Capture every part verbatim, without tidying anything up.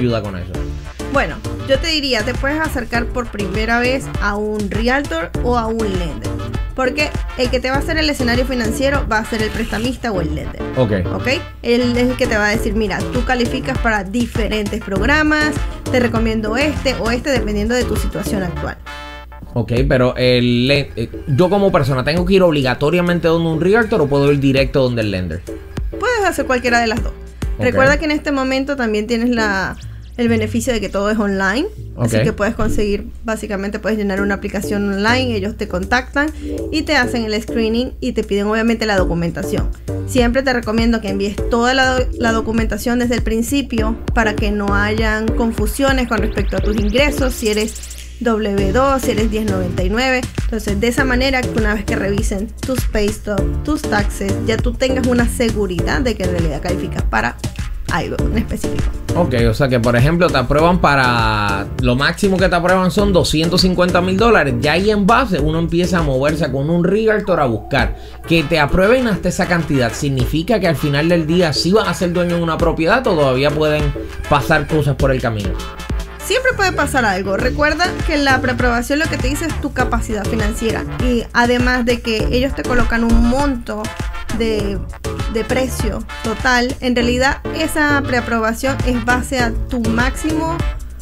ayuda con eso? Bueno, yo te diría, te puedes acercar por primera vez a un realtor o a un lender. Porque el que te va a hacer el escenario financiero va a ser el prestamista o el lender. Ok. Ok. Él es el que te va a decir, mira, tú calificas para diferentes programas, te recomiendo este o este dependiendo de tu situación actual. Ok, pero el, eh, yo como persona, ¿tengo que ir obligatoriamente donde un realtor o puedo ir directo donde el lender? Puedes hacer cualquiera de las dos. Okay. Recuerda que en este momento también tienes la... el beneficio de que todo es online, okay. Así que puedes conseguir, básicamente puedes llenar una aplicación online, ellos te contactan y te hacen el screening y te piden obviamente la documentación. Siempre te recomiendo que envíes toda la, do la documentación desde el principio para que no hayan confusiones con respecto a tus ingresos, si eres doble u dos, si eres diez noventa y nueve. Entonces de esa manera, una vez que revisen tus paystub, tus taxes, ya tú tengas una seguridad de que en realidad calificas para algo en específico. Ok, o sea que por ejemplo te aprueban para... lo máximo que te aprueban son doscientos cincuenta mil dólares. Ya ahí en base uno empieza a moverse con un realtor a buscar. Que te aprueben hasta esa cantidad, ¿significa que al final del día sí vas a ser dueño de una propiedad o todavía pueden pasar cosas por el camino? Siempre puede pasar algo. Recuerda que la preaprobación lo que te dice es tu capacidad financiera. Y además de que ellos te colocan un monto de, de precio total, en realidad esa preaprobación es base a tu máximo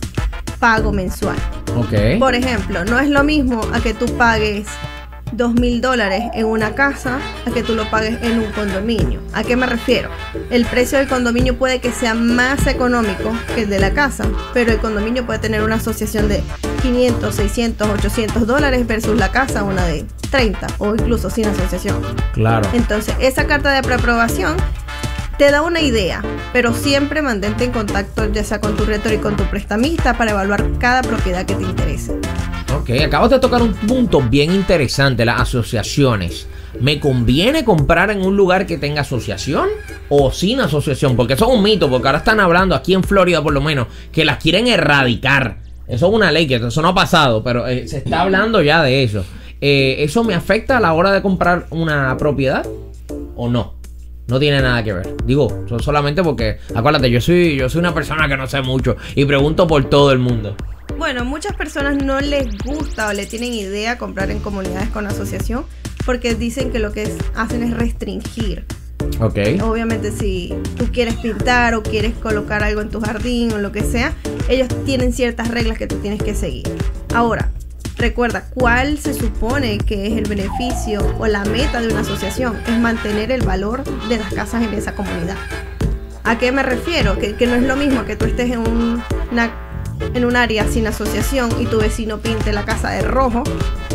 pago mensual. Okay. Por ejemplo, no es lo mismo a que tú pagues dos mil dólares en una casa a que tú lo pagues en un condominio. ¿A qué me refiero? El precio del condominio puede que sea más económico que el de la casa, pero el condominio puede tener una asociación de quinientos, seiscientos, ochocientos dólares versus la casa una de treinta o incluso sin asociación. Claro. Entonces esa carta de preaprobación te da una idea, pero siempre mantente en contacto ya sea con tu realtor y con tu prestamista para evaluar cada propiedad que te interese. Ok, acabas de tocar un punto bien interesante, las asociaciones. ¿Me conviene comprar en un lugar que tenga asociación o sin asociación? Porque eso es un mito, porque ahora están hablando aquí en Florida por lo menos que las quieren erradicar. Eso es una ley, que eso no ha pasado, pero eh, se está hablando ya de eso. Eh, ¿Eso me afecta a la hora de comprar una propiedad o no? No tiene nada que ver. Digo, solamente porque, acuérdate, yo soy, yo soy una persona que no sé mucho y pregunto por todo el mundo. Bueno, muchas personas no les gusta o le tienen idea comprar en comunidades con asociación porque dicen que lo que es, hacen es restringir. Ok. Obviamente si tú quieres pintar o quieres colocar algo en tu jardín o lo que sea, ellos tienen ciertas reglas que tú tienes que seguir. Ahora, recuerda, ¿cuál se supone que es el beneficio o la meta de una asociación? Es mantener el valor de las casas en esa comunidad. ¿A qué me refiero? Que, que no es lo mismo que tú estés en un, una en un área sin asociación y tu vecino pinte la casa de rojo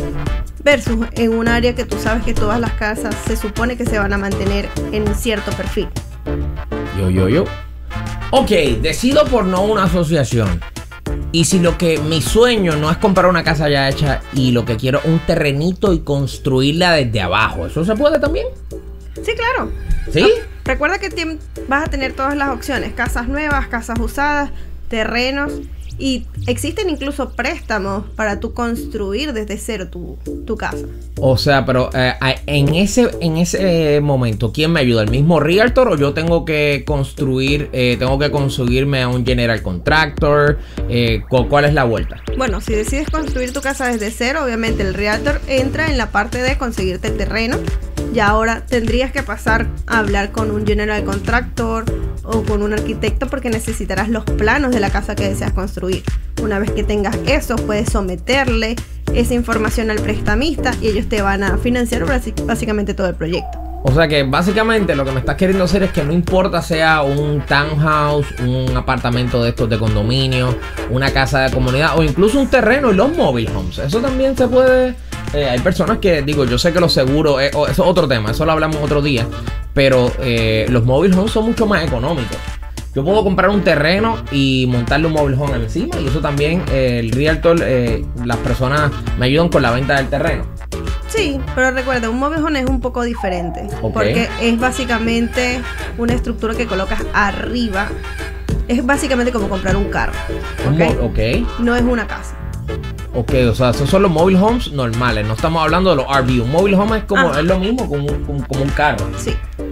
versus en un área que tú sabes que todas las casas se supone que se van a mantener en un cierto perfil. Yo, yo, yo. Ok, decido por no una asociación. Y si lo que mi sueño no es comprar una casa ya hecha y lo que quiero un terrenito y construirla desde abajo, ¿eso se puede también? Sí, claro. ¿Sí? No, recuerda que vas a tener todas las opciones, casas nuevas, casas usadas, terrenos. Y existen incluso préstamos para tú construir desde cero tu, tu casa. O sea, pero eh, en ese en ese momento, ¿quién me ayuda? ¿El mismo realtor o yo tengo que construir, eh, tengo que conseguirme a un general contractor? Eh, ¿Cuál es la vuelta? Bueno, si decides construir tu casa desde cero, obviamente el realtor entra en la parte de conseguirte el terreno. Y ahora tendrías que pasar a hablar con un general contractor o con un arquitecto porque necesitarás los planos de la casa que deseas construir. Una vez que tengas eso, puedes someterle esa información al prestamista y ellos te van a financiar básicamente todo el proyecto. O sea que básicamente lo que me estás queriendo hacer es que no importa sea un townhouse, un apartamento de estos de condominio, una casa de comunidad o incluso un terreno y los mobile homes. Eso también se puede... Eh, hay personas que, digo, yo sé que los seguros, eh, eso es otro tema, eso lo hablamos otro día, pero eh, los mobile homes son mucho más económicos. Yo puedo comprar un terreno y montarle un mobile home encima y eso también, eh, el realtor, eh, las personas me ayudan con la venta del terreno. Sí, pero recuerda, un mobile home es un poco diferente, okay, porque es básicamente una estructura que colocas arriba. Es básicamente como comprar un carro, ¿okay? Okay. No es una casa. Ok, o sea, esos son los mobile homes normales. No estamos hablando de los R V. Un mobile home es como, es lo mismo como un, como, como un carro. Sí.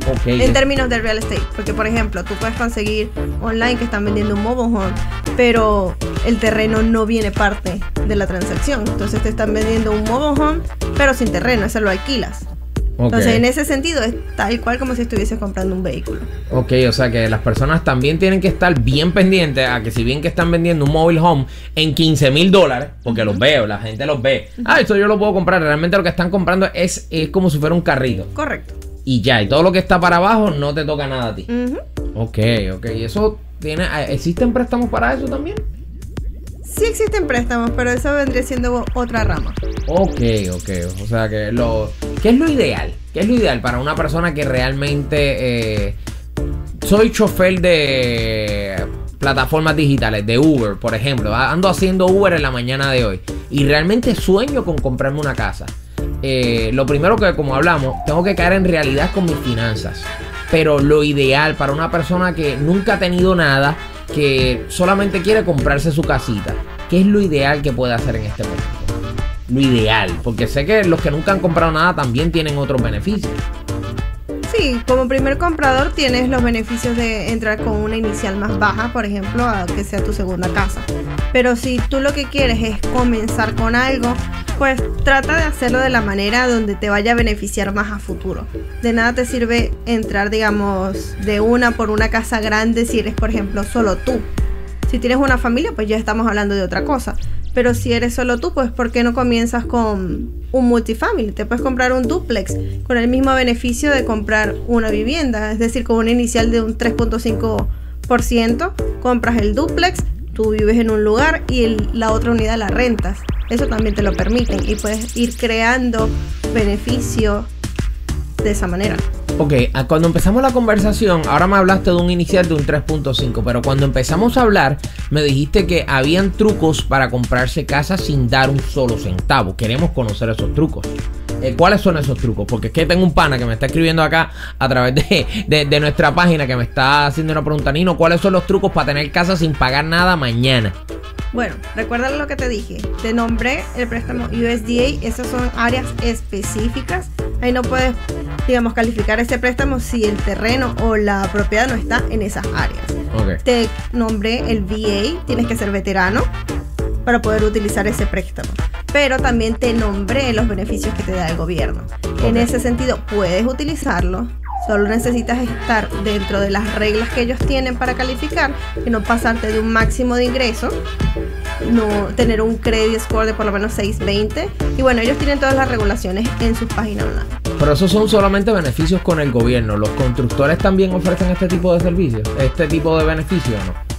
Okay. En términos de real estate. Porque, por ejemplo, tú puedes conseguir online que están vendiendo un mobile home, pero el terreno no viene parte de la transacción. Entonces te están vendiendo un mobile home, pero sin terreno, eso lo alquilas. Okay. Entonces, en ese sentido, es tal cual como si estuvieses comprando un vehículo. Ok, o sea que las personas también tienen que estar bien pendientes a que si bien que están vendiendo un mobile home en quince mil dólares, porque uh-huh. los veo, la gente los ve. Uh-huh. Ah, eso yo lo puedo comprar. Realmente lo que están comprando es, es como si fuera un carrito. Correcto. Y ya, y todo lo que está para abajo no te toca nada a ti. Uh-huh. Ok, ok. ¿Y eso tiene, existen préstamos para eso también? Sí existen préstamos, pero eso vendría siendo otra rama. Ok, ok. O sea que lo... ¿Qué es lo ideal? ¿Qué es lo ideal para una persona que realmente... Eh, soy chofer de plataformas digitales, de Uber, por ejemplo. Ando haciendo Uber en la mañana de hoy. Y realmente sueño con comprarme una casa. Eh, lo primero que, como hablamos, tengo que caer en realidad con mis finanzas. Pero lo ideal para una persona que nunca ha tenido nada, que solamente quiere comprarse su casita, ¿qué es lo ideal que puede hacer en este momento? Lo ideal, porque sé que los que nunca han comprado nada también tienen otros beneficios. Sí, como primer comprador tienes los beneficios de entrar con una inicial más baja, por ejemplo, a que sea tu segunda casa. Pero si tú lo que quieres es comenzar con algo, pues trata de hacerlo de la manera donde te vaya a beneficiar más a futuro. De nada te sirve entrar, digamos, de una por una casa grande si eres, por ejemplo, solo tú. Si tienes una familia, pues ya estamos hablando de otra cosa. Pero si eres solo tú, pues ¿por qué no comienzas con un multifamily? Te puedes comprar un duplex con el mismo beneficio de comprar una vivienda. Es decir, con una inicial de un tres punto cinco por ciento, compras el duplex, tú vives en un lugar y el, la otra unidad la rentas. Eso también te lo permiten y puedes ir creando beneficio de esa manera. Ok, cuando empezamos la conversación, ahora me hablaste de un inicial de un tres punto cinco, pero cuando empezamos a hablar, me dijiste que habían trucos para comprarse casa sin dar un solo centavo. Queremos conocer esos trucos. Eh, ¿Cuáles son esos trucos? Porque es que tengo un pana que me está escribiendo acá a través de, de, de nuestra página, que me está haciendo una pregunta. Nino, ¿cuáles son los trucos para tener casa sin pagar nada mañana? Bueno, recuerda lo que te dije. Te nombré el préstamo U S D A. Esas son áreas específicas. Ahí no puedes, digamos, calificar ese préstamo si el terreno o la propiedad no está en esas áreas. Okay. Te nombré el V A. Tienes que ser veterano para poder utilizar ese préstamo. Pero también te nombré los beneficios que te da el gobierno. Okay. En ese sentido, puedes utilizarlo. Solo necesitas estar dentro de las reglas que ellos tienen para calificar y no pasarte de un máximo de ingreso, no tener un credit score de por lo menos seiscientos veinte. Y bueno, ellos tienen todas las regulaciones en sus páginas online. Pero esos son solamente beneficios con el gobierno. ¿Los constructores también ofrecen este tipo de servicios? ¿Este tipo de beneficios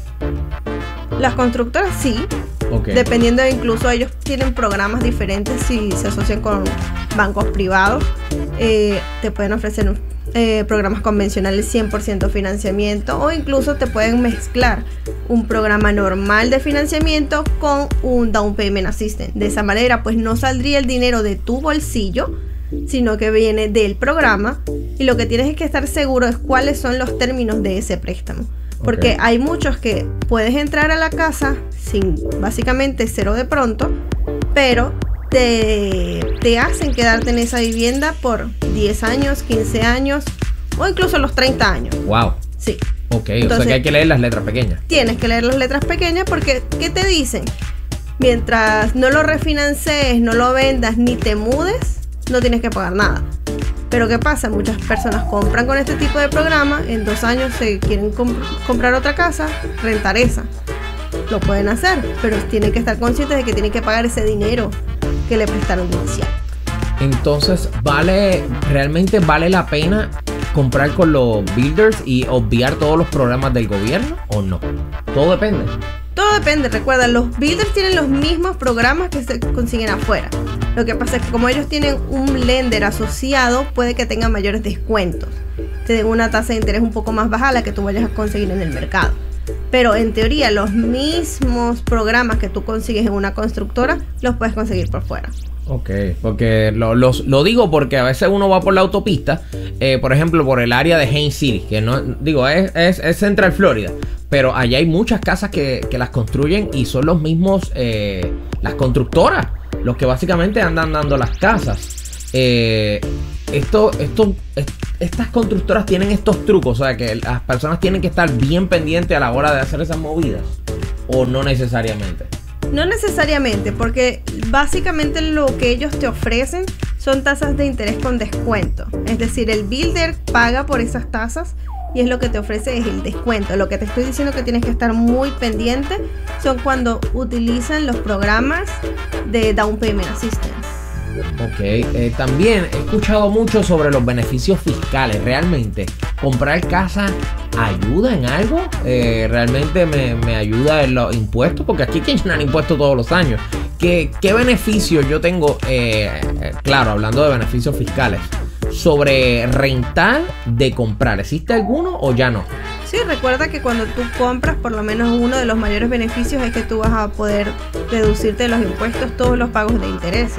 o no? Las constructoras sí. Okay. Dependiendo de, incluso ellos tienen programas diferentes si se asocian con bancos privados. Eh, te pueden ofrecer eh, programas convencionales cien por ciento financiamiento, o incluso te pueden mezclar un programa normal de financiamiento con un down payment assistance. De esa manera pues no saldría el dinero de tu bolsillo, sino que viene del programa, y lo que tienes es que estar seguro es cuáles son los términos de ese préstamo. Porque okay. hay muchos que puedes entrar a la casa sin, básicamente cero de pronto, pero te, te hacen quedarte en esa vivienda por diez años, quince años o incluso los treinta años. Wow. Sí. Ok, entonces, o sea que hay que leer las letras pequeñas. Tienes que leer las letras pequeñas porque, ¿qué te dicen? Mientras no lo refinancies, no lo vendas ni te mudes, no tienes que pagar nada. Pero ¿qué pasa? Muchas personas compran con este tipo de programa, en dos años se quieren comp- comprar otra casa, rentar esa. Lo pueden hacer, pero tienen que estar conscientes de que tienen que pagar ese dinero que le prestaron de inicial. Entonces, ¿vale, realmente vale la pena comprar con los builders y obviar todos los programas del gobierno o no? Todo depende. Todo depende, recuerda, los builders tienen los mismos programas que se consiguen afuera. Lo que pasa es que como ellos tienen un lender asociado, puede que tengan mayores descuentos. Te den una tasa de interés un poco más baja a la que tú vayas a conseguir en el mercado. Pero en teoría, los mismos programas que tú consigues en una constructora, los puedes conseguir por fuera. Ok, porque lo, los, lo digo porque a veces uno va por la autopista, eh, por ejemplo, por el área de Haines City, que no, digo, es, es, es Central Florida, pero allá hay muchas casas que, que las construyen y son los mismos, eh, las constructoras, los que básicamente andan dando las casas. Eh, esto, esto, estas constructoras tienen estos trucos, o sea, que las personas tienen que estar bien pendientes a la hora de hacer esas movidas, o no necesariamente. No necesariamente, porque básicamente lo que ellos te ofrecen son tasas de interés con descuento. Es decir, el builder paga por esas tasas y es lo que te ofrece es el descuento. Lo que te estoy diciendo que tienes que estar muy pendiente son cuando utilizan los programas de Down Payment Assistance. Ok, eh, también he escuchado mucho sobre los beneficios fiscales. ¿Realmente comprar casa ayuda en algo? Eh, ¿Realmente me, me ayuda en los impuestos? Porque aquí hay que llenar impuestos todos los años. ¿Qué, qué beneficios yo tengo? Eh, eh, claro, hablando de beneficios fiscales, sobre rentar de comprar. ¿Existe alguno o ya no? Sí, recuerda que cuando tú compras, por lo menos uno de los mayores beneficios es que tú vas a poder deducirte de los impuestos todos los pagos de intereses,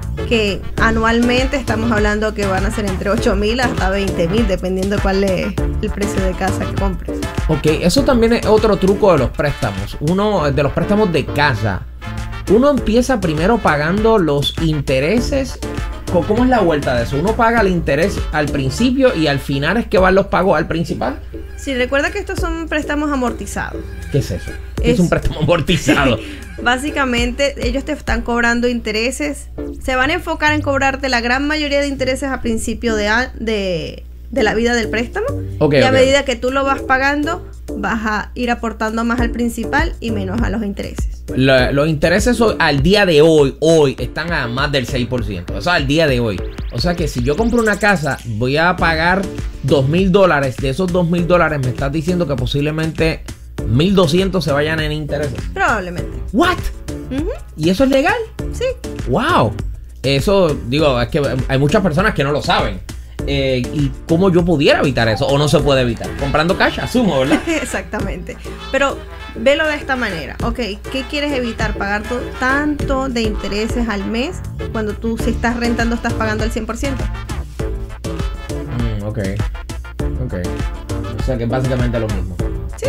que anualmente estamos hablando que van a ser entre ocho mil hasta veinte mil, dependiendo cuál es el precio de casa que compres. Ok, eso también es otro truco de los préstamos. Uno de los préstamos de casa, uno empieza primero pagando los intereses. ¿Cómo es la vuelta de eso? ¿Uno paga el interés al principio y al final es que van los pagos al principal? Sí, recuerda que estos son préstamos amortizados. ¿Qué es eso? ¿Qué es, es un préstamo amortizado? Básicamente, ellos te están cobrando intereses. Se van a enfocar en cobrarte la gran mayoría de intereses a principio de, de, de la vida del préstamo. Okay, y a okay. medida que tú lo vas pagando, vas a ir aportando más al principal y menos a los intereses. Lo, los intereses hoy, al día de hoy, hoy están a más del seis por ciento. O sea, al día de hoy. O sea que si yo compro una casa, voy a pagar dos mil dólares. De esos dos mil dólares me estás diciendo que posiblemente mil doscientos se vayan en intereses. Probablemente. ¿What? Uh-huh. ¿Y eso es legal? Sí. ¡Wow! Eso, digo, es que hay muchas personas que no lo saben. Eh, ¿Y cómo yo pudiera evitar eso? ¿O no se puede evitar? Comprando cash, asumo, ¿verdad? Exactamente. Pero velo de esta manera. Ok, ¿qué quieres evitar? Pagar todo, tanto de intereses al mes cuando tú, si estás rentando, estás pagando el cien por ciento. Mm, ok. Ok. O sea que es básicamente lo mismo. Sí.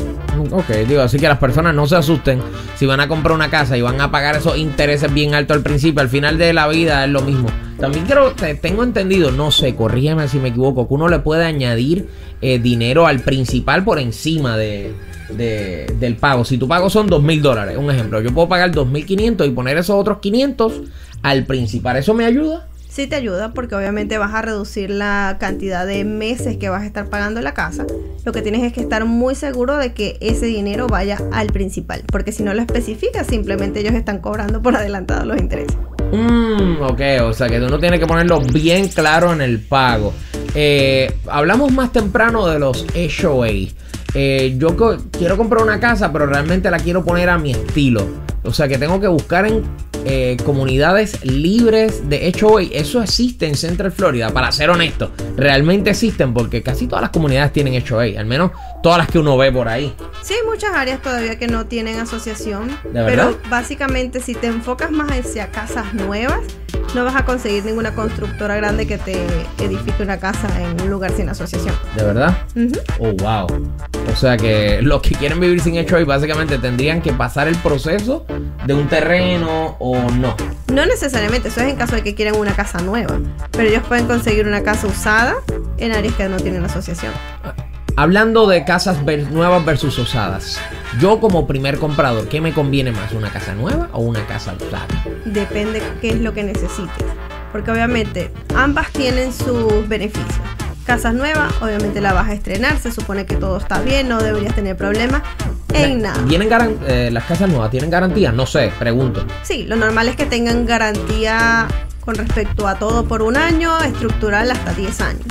Ok, digo, así que las personas no se asusten si van a comprar una casa y van a pagar esos intereses bien altos al principio. Al final de la vida es lo mismo. También quiero, tengo entendido, no sé, corrígeme si me equivoco, que uno le puede añadir eh, dinero al principal por encima de, de, del pago. Si tu pago son dos mil dólares, un ejemplo, yo puedo pagar dos mil quinientos y poner esos otros quinientos al principal. ¿Eso me ayuda? Sí te ayuda porque obviamente vas a reducir la cantidad de meses que vas a estar pagando la casa. Lo que tienes es que estar muy seguro de que ese dinero vaya al principal, porque si no lo especificas, simplemente ellos están cobrando por adelantado los intereses. Mmm, ok, o sea que uno tiene que ponerlo bien claro en el pago. Eh, hablamos más temprano de los H O A. Eh, yo co- quiero comprar una casa, pero realmente la quiero poner a mi estilo. O sea que tengo que buscar en eh, comunidades libres de H O A. Eso existe en Central Florida, para ser honesto. Realmente existen porque casi todas las comunidades tienen H O A. Al menos todas las que uno ve por ahí. Sí, hay muchas áreas todavía que no tienen asociación. ¿De verdad? Pero básicamente si te enfocas más hacia casas nuevas, no vas a conseguir ninguna constructora grande que te edifique una casa en un lugar sin asociación. ¿De verdad? Uh-huh. Oh, wow. O sea que los que quieren vivir sin H O A básicamente tendrían que pasar el proceso de un terreno o no. No necesariamente, eso es en caso de que quieran una casa nueva. Pero ellos pueden conseguir una casa usada en áreas que no tienen asociación. Hablando de casas ver- nuevas versus usadas, yo como primer comprador, ¿qué me conviene más? ¿Una casa nueva o una casa usada? Depende qué es lo que necesites. Porque obviamente ambas tienen sus beneficios. Casas nuevas, obviamente la vas a estrenar, se supone que todo está bien, no deberías tener problemas en nada. ¿Vienen garan- eh, las casas nuevas tienen garantía? No sé, pregunto. Sí, lo normal es que tengan garantía con respecto a todo por un año, estructural hasta diez años.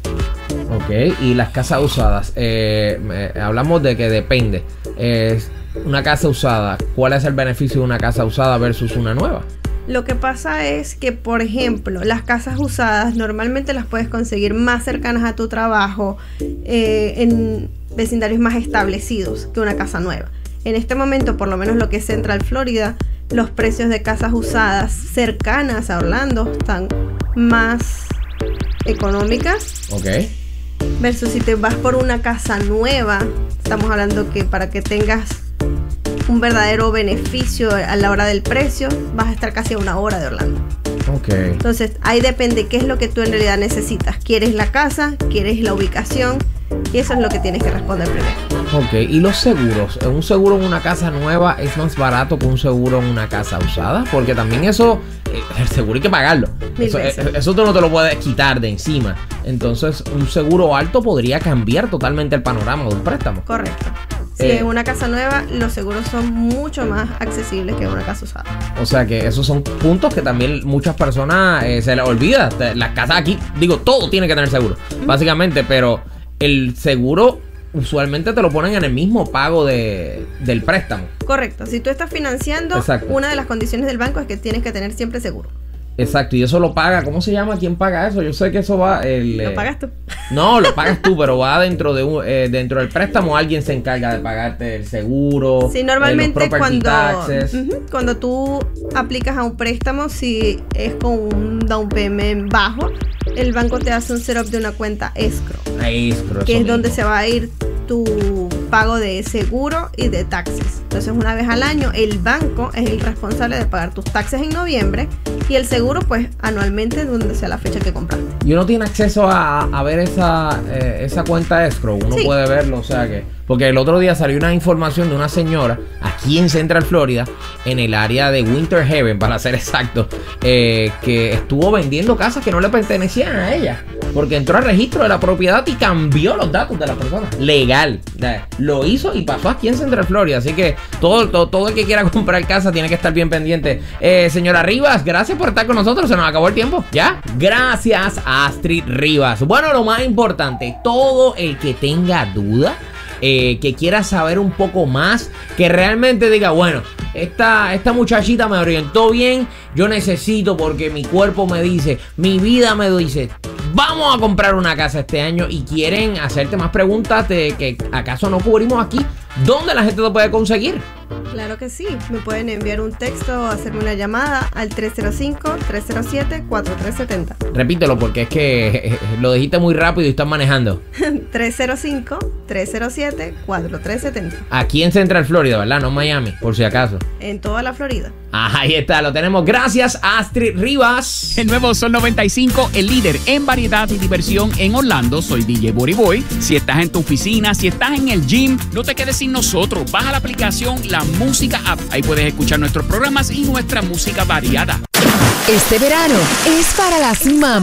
Ok, y las casas usadas, eh, eh, hablamos de que depende. Eh, una casa usada, ¿cuál es el beneficio de una casa usada versus una nueva? Lo que pasa es que, por ejemplo, las casas usadas normalmente las puedes conseguir más cercanas a tu trabajo, eh, en vecindarios más establecidos que una casa nueva. En este momento, por lo menos lo que es Central Florida, los precios de casas usadas cercanas a Orlando están más económicas. Ok. Versus si te vas por una casa nueva, estamos hablando que para que tengas un verdadero beneficio a la hora del precio, vas a estar casi a una hora de Orlando. Ok. Entonces, ahí depende qué es lo que tú en realidad necesitas. ¿Quieres la casa? ¿Quieres la ubicación? Y eso es lo que tienes que responder primero. Ok, ¿y los seguros? ¿Un seguro en una casa nueva es más barato que un seguro en una casa usada? Porque también eso, el seguro hay que pagarlo. Eso, eso tú no te lo puedes quitar de encima. Entonces, un seguro alto podría cambiar totalmente el panorama de un préstamo. Correcto. Si eh, en una casa nueva, los seguros son mucho más accesibles que en una casa usada. O sea que esos son puntos que también muchas personas eh, se les olvida. Las casas aquí, digo, todo tiene que tener seguro, uh-huh. básicamente, pero el seguro usualmente te lo ponen en el mismo pago de, del préstamo. Correcto. Si tú estás financiando, Exacto. una de las condiciones del banco es que tienes que tener siempre seguro. Exacto, y eso lo paga, ¿cómo se llama? ¿Quién paga eso? Yo sé que eso va... El, ¿Lo pagas tú? No, lo pagas tú, pero va dentro de un, eh, dentro del préstamo, alguien se encarga de pagarte el seguro. Sí, normalmente eh, cuando, uh-huh, cuando tú aplicas a un préstamo, si es con un down payment bajo, el banco te hace un setup de una cuenta escrow. Escrow, que es mismo. Donde se va a ir tu pago de seguro y de taxes. Entonces, una vez al año, el banco es el responsable de pagar tus taxes en noviembre y el seguro, pues, anualmente, donde sea la fecha que compraste. Y uno tiene acceso a, a ver esa, eh, esa cuenta escrow. Uno sí. puede verlo, o sea que... Porque el otro día salió una información de una señora aquí en Central Florida, en el área de Winter Haven, para ser exacto, eh, que estuvo vendiendo casas que no le pertenecían a ella. Porque entró al registro de la propiedad y cambió los datos de la persona. Legal. Lo hizo y pasó aquí en Central Florida. Así que todo, todo, todo el que quiera comprar casa tiene que estar bien pendiente. Eh, señora Rivas, gracias por estar con nosotros. Se nos acabó el tiempo. ¿Ya? Gracias, Astrid Rivas. Bueno, lo más importante, todo el que tenga duda, Eh, que quiera saber un poco más, que realmente diga, bueno, esta, esta muchachita me orientó bien, yo necesito porque mi cuerpo me dice, mi vida me dice, vamos a comprar una casa este año y quieren hacerte más preguntas de que acaso no cubrimos aquí, ¿dónde la gente lo puede conseguir? Claro que sí, me pueden enviar un texto o hacerme una llamada al tres cero cinco, tres cero siete, cuatro tres siete cero. Repítelo porque es que lo dijiste muy rápido y estás manejando. tres cero cinco, tres cero siete, cuatro tres siete cero. Aquí en Central Florida, ¿verdad? No en Miami, por si acaso. En toda la Florida. Ahí está, lo tenemos. Gracias, Astrid Rivas. El nuevo Sol noventa y cinco, el líder en variedad y diversión en Orlando. Soy D J Boriboy. Si estás en tu oficina, si estás en el gym, no te quedes sin nosotros. Baja la aplicación La Música App. Ahí puedes escuchar nuestros programas y nuestra música variada. Este verano es para las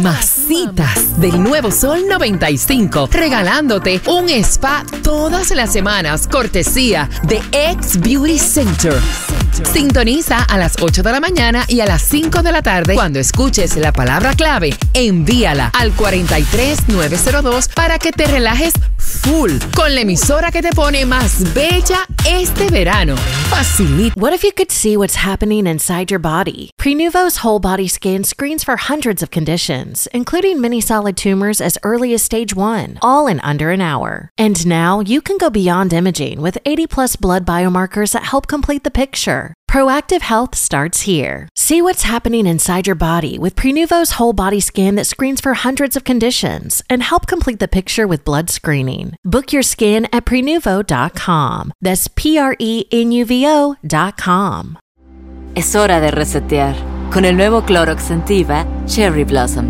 mamacitas del nuevo Sol noventa y cinco, regalándote un spa todas las semanas, cortesía de X Beauty Center. Sintoniza a las ocho de la mañana y a las cinco de la tarde. Cuando escuches la palabra clave, envíala al cuatro tres nueve cero dos para que te relajes full con la emisora que te pone más bella este verano. Facilita. What if you could see what's happening inside your body? Prenuvo's whole body scan screens for hundreds of conditions, including many solid tumors as early as stage one, all in under an hour. And now you can go beyond imaging with eighty plus blood biomarkers that help complete the picture. Proactive health starts here. See what's happening inside your body with Prenuvo's whole body scan that screens for hundreds of conditions and help complete the picture with blood screening. Book your scan at prenuvo dot com. That's P R E N U V O dot com. Es hora de resetear con el nuevo Clorox Scentiva Cherry Blossom.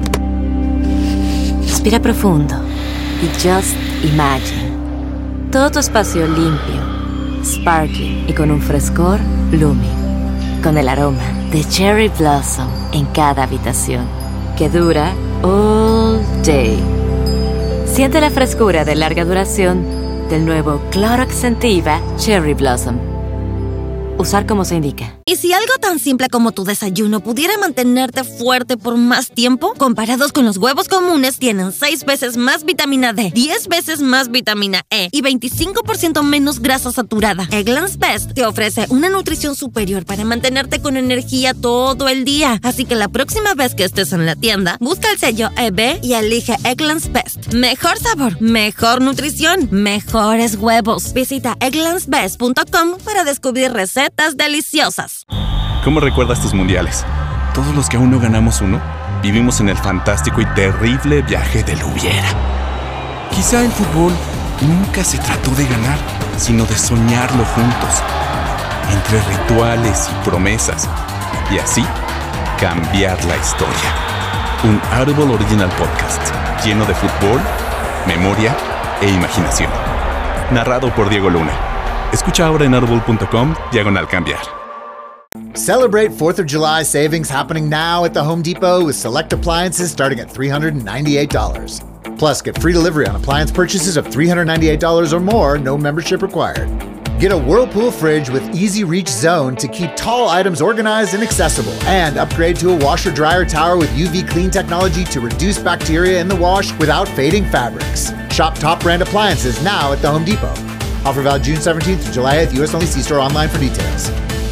Respira profundo y just imagine. Todo tu espacio limpio, sparkling y con un frescor blooming, con el aroma de Cherry Blossom en cada habitación, que dura all day. Siente la frescura de larga duración del nuevo Clorox Scentiva Cherry Blossom. Usar como se indica. ¿Y si algo tan simple como tu desayuno pudiera mantenerte fuerte por más tiempo? Comparados con los huevos comunes, tienen seis veces más vitamina D, diez veces más vitamina E y veinticinco por ciento menos grasa saturada. Eggland's Best te ofrece una nutrición superior para mantenerte con energía todo el día. Así que la próxima vez que estés en la tienda, busca el sello E B y elige Eggland's Best. Mejor sabor, mejor nutrición, mejores huevos. Visita egglands best punto com para descubrir recetas deliciosas. ¿Cómo recuerdas tus mundiales? Todos los que aún no ganamos uno, vivimos en el fantástico y terrible viaje del hubiera. Quizá el fútbol nunca se trató de ganar, sino de soñarlo juntos, entre rituales y promesas. Y así, cambiar la historia. Un Audible Original Podcast lleno de fútbol, memoria e imaginación. Narrado por Diego Luna. Escucha ahora en audible.com diagonal cambiar. Celebrate fourth of July savings happening now at the Home Depot with select appliances starting at three hundred ninety-eight dollars. Plus, get free delivery on appliance purchases of three hundred ninety-eight dollars or more, no membership required. Get a Whirlpool fridge with Easy Reach Zone to keep tall items organized and accessible. And upgrade to a washer-dryer tower with U V clean technology to reduce bacteria in the wash without fading fabrics. Shop top brand appliances now at the Home Depot. Offer valid June seventeenth to July eighth, U S only. See store online for details.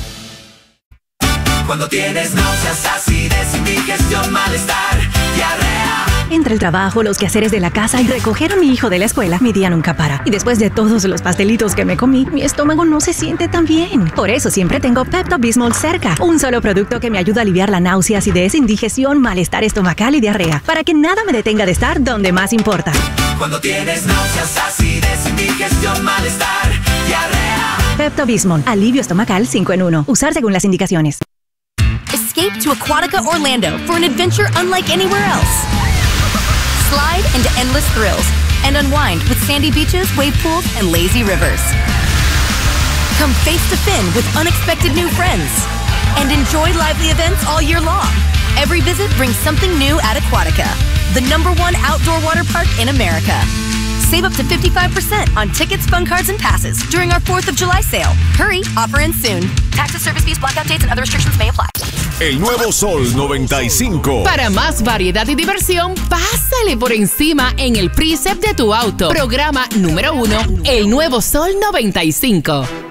Cuando tienes náuseas, acidez, indigestión, malestar, diarrea. Entre el trabajo, los quehaceres de la casa y recoger a mi hijo de la escuela, mi día nunca para. Y después de todos los pastelitos que me comí, mi estómago no se siente tan bien. Por eso siempre tengo Pepto-Bismol cerca. Un solo producto que me ayuda a aliviar la náusea, acidez, indigestión, malestar estomacal y diarrea. Para que nada me detenga de estar donde más importa. Cuando tienes náuseas, acidez, indigestión, malestar, diarrea. Pepto-Bismol, alivio estomacal cinco en uno. Usar según las indicaciones. Escape to Aquatica Orlando for an adventure unlike anywhere else. Slide into endless thrills and unwind with sandy beaches, wave pools, and lazy rivers. Come face to fin with unexpected new friends and enjoy lively events all year long. Every visit brings something new at Aquatica, the number one outdoor water park in America. Save up to fifty-five percent on tickets, fun cards, and passes during our fourth of July sale. Hurry, offer ends soon. Taxes, service fees, blackout dates, and other restrictions may apply. El nuevo Sol noventa y cinco. Para más variedad y diversión, pásale por encima en el Precept de tu auto. Programa número uno, El Nuevo Sol noventa y cinco.